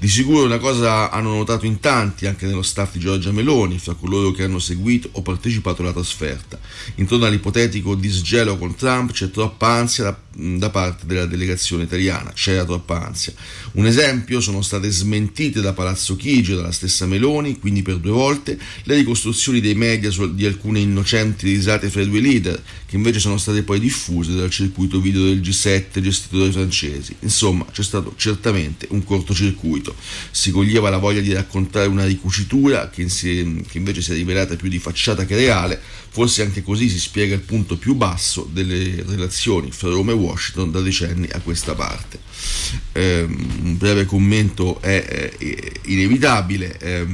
Di sicuro una cosa hanno notato in tanti, anche nello staff di Giorgia Meloni, fra coloro che hanno seguito o partecipato alla trasferta. Intorno all'ipotetico disgelo con Trump c'è troppa ansia da parte della delegazione italiana, c'era troppa ansia. Un esempio: sono state smentite da Palazzo Chigi e dalla stessa Meloni, quindi per 2 volte, le ricostruzioni dei media di alcune innocenti risate fra i due leader, che invece sono state poi diffuse dal circuito video del G7 gestito dai francesi. Insomma, c'è stato certamente un cortocircuito. Si coglieva la voglia di raccontare una ricucitura che invece si è rivelata più di facciata che reale. Forse anche così si spiega il punto più basso delle relazioni fra Roma e Washington da decenni a questa parte. Un breve commento è inevitabile.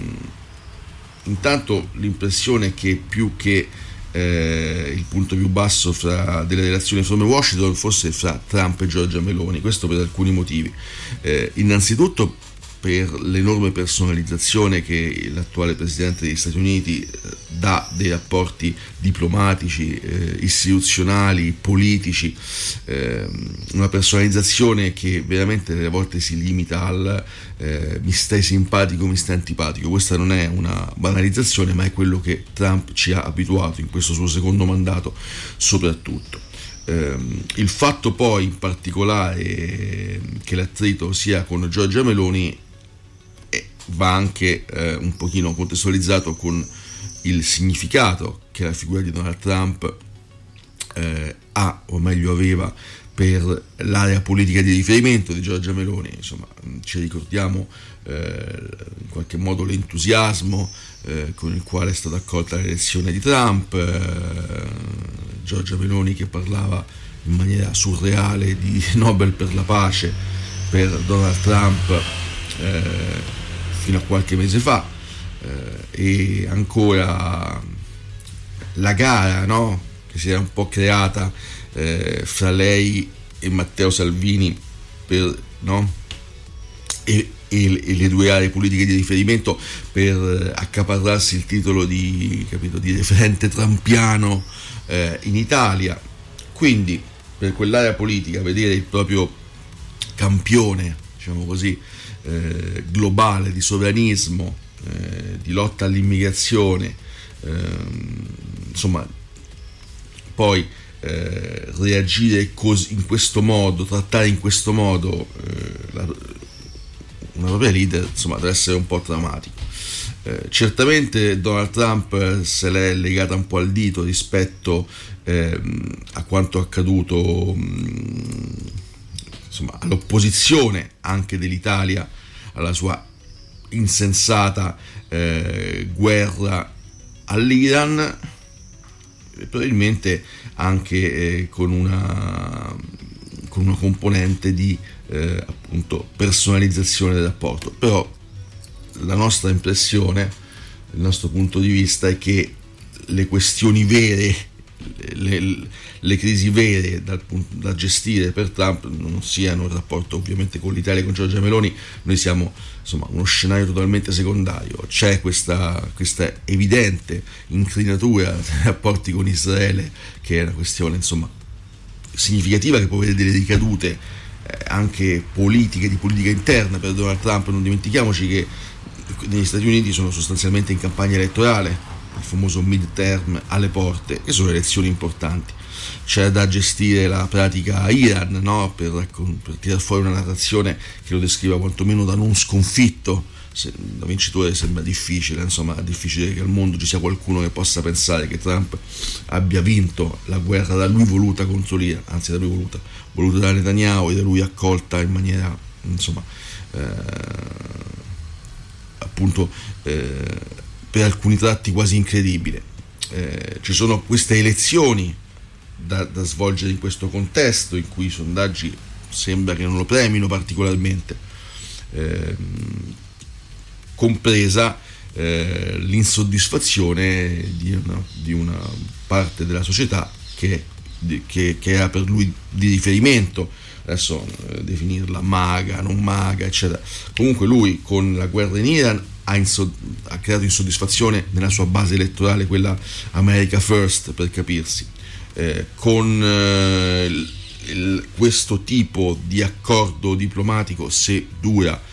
Intanto l'impressione è che più che il punto più basso delle relazioni fra Roma e Washington fosse fra Trump e Giorgia Meloni. Questo per alcuni motivi. Innanzitutto per l'enorme personalizzazione che l'attuale Presidente degli Stati Uniti dà dei rapporti diplomatici, istituzionali, politici, una personalizzazione che veramente delle volte si limita al mi stai simpatico, mi stai antipatico. Questa non è una banalizzazione, ma è quello che Trump ci ha abituato in questo suo secondo mandato soprattutto. Il fatto poi in particolare che l'attrito sia con Giorgia Meloni va anche un pochino contestualizzato con il significato che la figura di Donald Trump ha, o meglio aveva, per l'area politica di riferimento di Giorgia Meloni. Insomma, ci ricordiamo in qualche modo l'entusiasmo con il quale è stata accolta l'elezione di Trump, Giorgia Meloni che parlava in maniera surreale di Nobel per la pace per Donald Trump fino a qualche mese fa, e ancora la gara, no? Che si era un po' creata fra lei e Matteo Salvini e le due aree politiche di riferimento per accaparrarsi il titolo di referente trampiano in Italia. Quindi per quell'area politica vedere il proprio campione, diciamo così, globale di sovranismo, di lotta all'immigrazione, insomma, poi reagire in questo modo, trattare in questo modo una propria leader, insomma, deve essere un po' drammatico. Certamente Donald Trump se l'è legata un po' al dito rispetto a quanto accaduto, insomma, all'opposizione anche dell'Italia alla sua insensata guerra all'Iran, probabilmente anche con una componente di appunto personalizzazione del rapporto. Però la nostra impressione, il nostro punto di vista è che le questioni vere, le crisi vere da gestire per Trump non siano il rapporto ovviamente con l'Italia e con Giorgia Meloni. Noi siamo, insomma, uno scenario totalmente secondario. C'è questa evidente incrinatura nei rapporti con Israele, che è una questione, insomma, significativa, che può avere delle ricadute anche politiche, di politica interna per Donald Trump. Non dimentichiamoci che negli Stati Uniti sono sostanzialmente in campagna elettorale, il famoso midterm alle porte, che sono elezioni importanti. C'è da gestire la pratica Iran, no? per tirar fuori una narrazione che lo descriva quantomeno da non sconfitto. Da vincitore sembra difficile, insomma, è difficile che al mondo ci sia qualcuno che possa pensare che Trump abbia vinto la guerra da lui voluta contro l'Iran, anzi da lui voluta da Netanyahu e da lui accolta in maniera, insomma, appunto per alcuni tratti quasi incredibile. Ci sono queste elezioni da svolgere in questo contesto in cui i sondaggi sembra che non lo premino particolarmente, compresa l'insoddisfazione di una parte della società che era per lui di riferimento. Adesso definirla maga, non maga, eccetera. Comunque lui con la guerra in Iran ha creato insoddisfazione nella sua base elettorale, quella America First, per capirsi. Con questo tipo di accordo diplomatico, se dura